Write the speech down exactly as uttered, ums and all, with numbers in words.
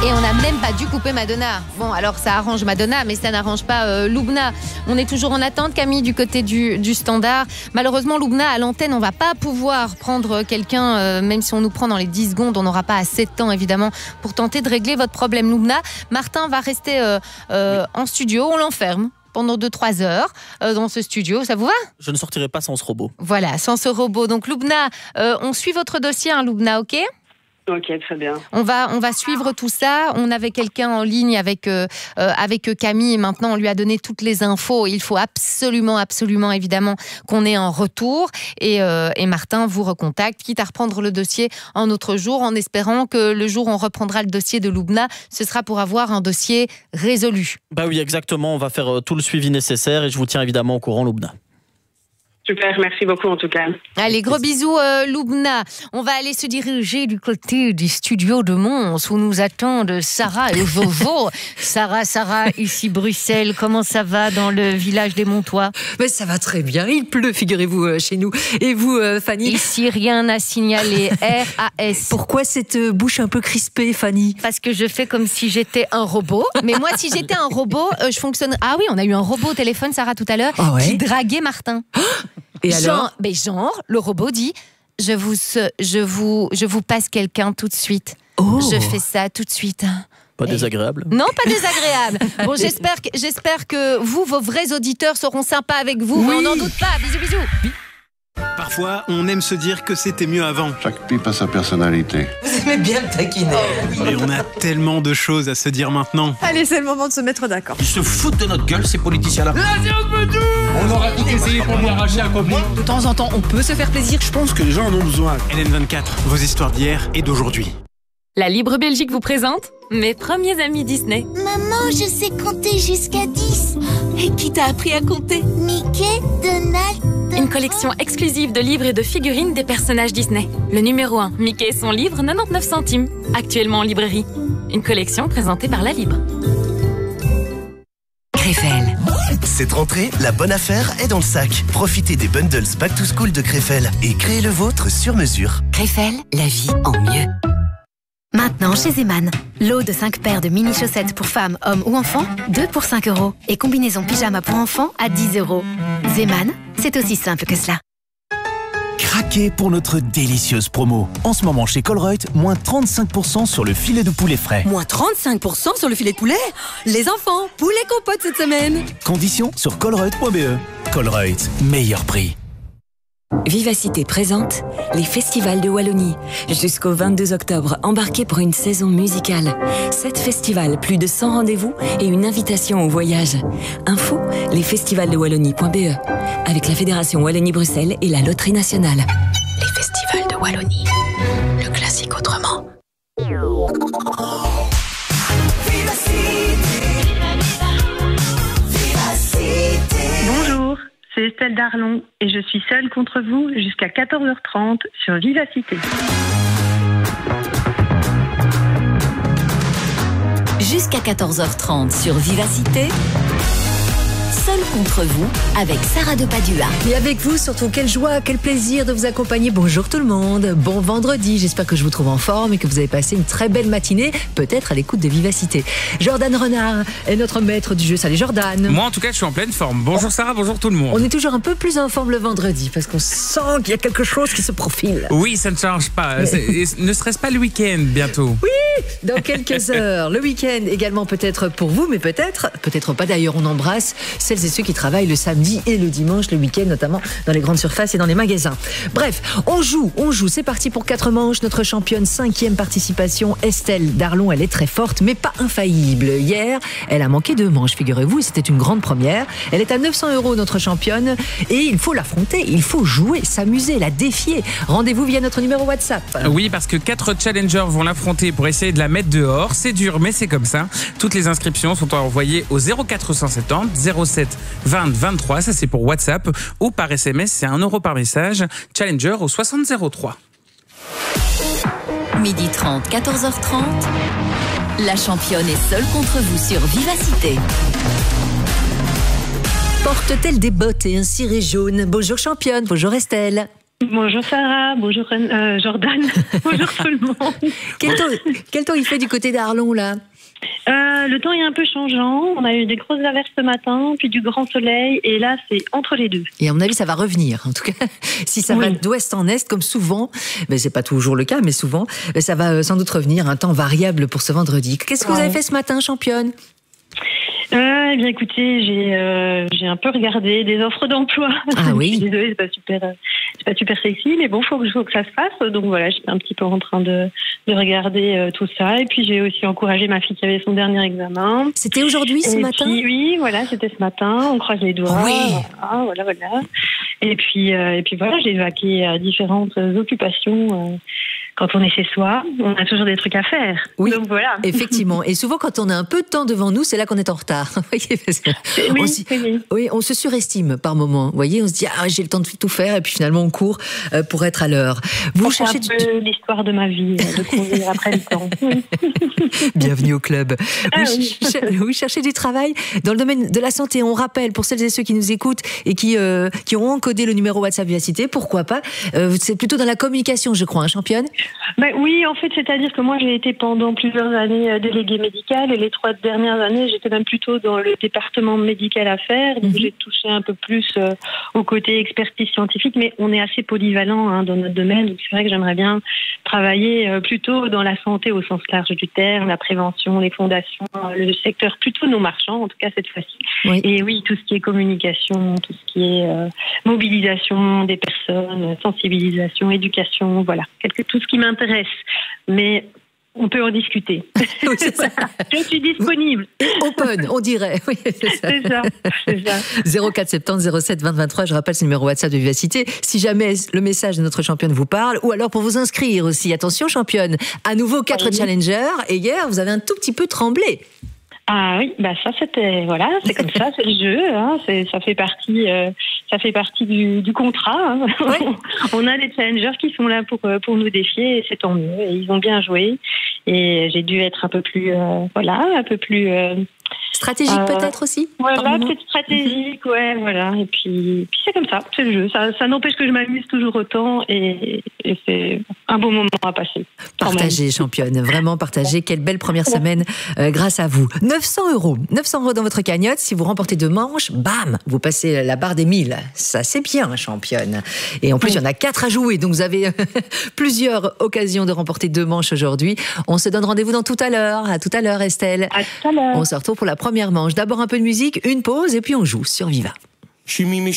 Et on n'a même pas dû couper Madonna. Bon, alors ça arrange Madonna, mais ça n'arrange pas euh, Loubna. On est toujours en attente, Camille, du côté du, du standard. Malheureusement, Loubna, à l'antenne, on ne va pas pouvoir prendre quelqu'un, euh, même si on nous prend dans les dix secondes, on n'aura pas assez de temps, évidemment, pour tenter de régler votre problème, Loubna. Martin va rester euh, euh, en studio, on l'enferme pendant deux trois heures euh, dans ce studio. Ça vous va? Je ne sortirai pas sans ce robot. Voilà, sans ce robot. Donc, Loubna, euh, on suit votre dossier, hein, Loubna, ok? Ok, très bien. On va, on va suivre tout ça. On avait quelqu'un en ligne avec, euh, avec Camille. Maintenant, on lui a donné toutes les infos. Il faut absolument, absolument, évidemment, qu'on ait un retour. Et, euh, et Martin vous recontacte, quitte à reprendre le dossier un autre jour, en espérant que le jour où on reprendra le dossier de Loubna, ce sera pour avoir un dossier résolu. Bah oui, exactement. On va faire tout le suivi nécessaire et je vous tiens évidemment au courant, Loubna. Super, merci beaucoup en tout cas. Allez, gros bisous euh, Loubna. On va aller se diriger du côté du studio de Mons où nous attendent Sarah et Jojo. Sarah, Sarah, ici Bruxelles, comment ça va dans le village des Montois? Mais ça va très bien, il pleut, figurez-vous, euh, chez nous. Et vous, euh, Fanny? Ici, rien à signaler, R A S. Pourquoi cette euh, bouche un peu crispée, Fanny? Parce que je fais comme si j'étais un robot. Mais moi, si j'étais un robot, euh, je fonctionne... Ah oui, on a eu un robot au téléphone, Sarah, tout à l'heure, oh ouais qui draguait Martin. Et genre, alors mais genre, le robot dit je vous, je vous, je vous passe quelqu'un tout de suite. Oh. Je fais ça tout de suite. Pas et... désagréable? Non, pas désagréable. Bon, j'espère que, j'espère que vous, vos vrais auditeurs, seront sympas avec vous. Oui. Mais on n'en doute pas. Bisous, bisous. Parfois, on aime se dire que c'était mieux avant. Chaque pipe a sa personnalité. Vous aimez bien le taquiner. Mais on a tellement de choses à se dire maintenant. Allez, c'est le moment de se mettre d'accord. Ils se foutent de notre gueule, ces politiciens-là. On aura tout essayé pour lui arracher un copie. De temps en temps, on peut se faire plaisir. Je pense que les gens en ont besoin. L N vingt-quatre, vos histoires d'hier et d'aujourd'hui. La Libre Belgique vous présente mes premiers amis Disney. Maman, je sais compter jusqu'à dix. Et qui t'a appris à compter? Mickey, Donald... Une collection exclusive de livres et de figurines des personnages Disney. Le numéro un, Mickey et son livre, quatre-vingt-dix-neuf centimes. Actuellement en librairie. Une collection présentée par La Libre. Créfel. Cette rentrée, la bonne affaire est dans le sac. Profitez des bundles Back to School de Créfel et créez le vôtre sur mesure. Créfel, la vie en mieux. Maintenant chez Zeman, lot de cinq paires de mini chaussettes pour femmes, hommes ou enfants, deux pour cinq euros. Et combinaison pyjama pour enfants à dix euros. Zeman, c'est aussi simple que cela. Craquez pour notre délicieuse promo. En ce moment chez Colruyt, moins trente-cinq pour cent sur le filet de poulet frais. Moins trente-cinq pour cent sur le filet de poulet? Les enfants, poulet compote cette semaine. Conditions sur colruyt point b e. Colruyt, meilleur prix. Vivacité présente les festivals de Wallonie. Jusqu'au vingt-deux octobre, embarquez pour une saison musicale. Sept festivals, plus de cent rendez-vous et une invitation au voyage. Info, les festivals de wallonie point b e. Avec la Fédération Wallonie-Bruxelles et la Loterie Nationale. Les festivals de Wallonie. Le classique autrement. Bonjour, c'est Estelle Darlon et je suis seule contre vous jusqu'à quatorze heures trente sur Vivacité. Jusqu'à quatorze heures trente sur Vivacité. Seul contre vous, avec Sarah de Padua. Et avec vous, surtout, quelle joie, quel plaisir de vous accompagner. Bonjour tout le monde, bon vendredi. J'espère que je vous trouve en forme et que vous avez passé une très belle matinée, peut-être à l'écoute de Vivacité. Jordan Renard est notre maître du jeu. Salut Jordan. Moi en tout cas, je suis en pleine forme. Bonjour Sarah, bonjour tout le monde. On est toujours un peu plus en forme le vendredi parce qu'on sent qu'il y a quelque chose qui se profile. Oui, ça ne change pas. Mais... Ne serait-ce pas le week-end bientôt? Oui, dans quelques heures. Le week-end également peut-être pour vous, mais peut-être, peut-être pas d'ailleurs. On embrasse celles et ceux qui travaillent le samedi et le dimanche, le week-end notamment dans les grandes surfaces et dans les magasins. Bref, on joue, on joue. C'est parti pour quatre manches. Notre championne, cinquième participation, Estelle Darlon, elle est très forte, mais pas infaillible. Hier, elle a manqué deux manches, figurez-vous, et c'était une grande première. Elle est à neuf cents euros, notre championne, et il faut l'affronter, il faut jouer, s'amuser, la défier. Rendez-vous via notre numéro WhatsApp. Oui, parce que quatre challengers vont l'affronter pour essayer de la mettre dehors. C'est dur, mais c'est comme ça. Toutes les inscriptions sont envoyées au zéro quatre cent soixante-dix zéro sept vingt vingt-trois, ça c'est pour WhatsApp, ou par S M S, c'est un euro par message. Challenger au soixante zéro trois. midi trente, quatorze heures trente, la championne est seule contre vous sur Vivacité. Porte-t-elle des bottes et un ciré jaune? Bonjour championne, bonjour Estelle. Bonjour Sarah, bonjour euh, Jordan, bonjour tout le monde. Quel temps, quel temps il fait du côté d'Arlon, là? Euh, le temps est un peu changeant. On a eu des grosses averses ce matin, puis du grand soleil, et là, c'est entre les deux. Et à mon avis, ça va revenir. En tout cas, si ça oui. va d'ouest en est, comme souvent, mais c'est pas toujours le cas, mais souvent, ça va sans doute revenir. Un temps variable pour ce vendredi. Qu'est-ce que ouais. vous avez fait ce matin, championne? Euh, eh bien, écoutez, j'ai euh, j'ai un peu regardé des offres d'emploi. Ah oui. Je suis désolée, c'est pas super, c'est pas super sexy, mais bon, faut que, faut que ça se fasse. Donc voilà, j'étais un petit peu en train de de regarder euh, tout ça. Et puis j'ai aussi encouragé ma fille qui avait son dernier examen. C'était aujourd'hui, ce et matin? Puis, oui, voilà, c'était ce matin. On croise les doigts. Oui. Voilà, voilà, voilà. Et puis euh, et puis voilà, j'ai vaqué à différentes occupations. Euh, Quand on est chez soi, on a toujours des trucs à faire. Oui, donc voilà. Effectivement. Et souvent, quand on a un peu de temps devant nous, c'est là qu'on est en retard. Oui, on s... oui. oui, on se surestime par moment. Vous voyez, on se dit ah j'ai le temps de tout faire, et puis finalement on court pour être à l'heure. Vous c'est cherchez un peu du... l'histoire de ma vie, de courir après le temps. Bienvenue au club. Ah, vous, oui. ch... vous cherchez du travail dans le domaine de la santé. On rappelle pour celles et ceux qui nous écoutent et qui euh, qui ont encodé le numéro WhatsApp Vivacité, pourquoi pas. Euh, c'est plutôt dans la communication, je crois, hein, championne. Ben oui, en fait, c'est-à-dire que moi, j'ai été pendant plusieurs années déléguée médicale, et les trois dernières années, j'étais même plutôt dans le département médical affaires. Donc, mm-hmm. j'ai touché un peu plus euh, au côté expertise scientifique, mais on est assez polyvalent hein, dans notre domaine. Donc, c'est vrai que j'aimerais bien travailler euh, plutôt dans la santé au sens large du terme, la prévention, les fondations, euh, le secteur plutôt non marchand, en tout cas cette fois-ci. Oui. Et oui, tout ce qui est communication, tout ce qui est euh, mobilisation des personnes, sensibilisation, éducation, voilà, quelque, tout ce qui m'intéresse. Mais on peut en discuter. Oui, c'est ça. Je suis disponible. Open, on dirait. Oui, c'est ça. C'est ça, c'est ça. zéro quatre soixante-dix zéro sept vingt vingt-trois, je rappelle, c'est le numéro WhatsApp de Vivacité. Si jamais le message de notre championne vous parle, ou alors pour vous inscrire aussi. Attention, championne, à nouveau quatre oui. challengers, et hier, vous avez un tout petit peu tremblé. Ah oui, bah ça c'était voilà, c'est comme ça, c'est le jeu, hein, c'est ça fait partie, euh, ça fait partie du, du contrat. Hein. Ouais. On a des challengers qui sont là pour pour nous défier, et c'est tant mieux. Et ils ont bien joué, et j'ai dû être un peu plus euh, voilà, un peu plus euh, stratégique euh, peut-être aussi. Voilà, peut-être stratégique, mm-hmm. ouais, voilà. Et puis, puis c'est comme ça, c'est le jeu. Ça, ça n'empêche que je m'amuse toujours autant, et, et c'est un beau moment à passer. Partagez, championne, vraiment partagez. Quelle belle première semaine euh, grâce à vous. neuf cents euros, neuf cents euros dans votre cagnotte. Si vous remportez deux manches, bam, vous passez la barre des mille. Ça, c'est bien, championne. Et en plus, il y en a quatre à jouer, donc vous avez plusieurs occasions de remporter deux manches aujourd'hui. On se donne rendez-vous dans tout à l'heure. À tout à l'heure, Estelle. À tout à l'heure. On se retrouve pour la première manche. D'abord un peu de musique, une pause, et puis on joue sur Viva.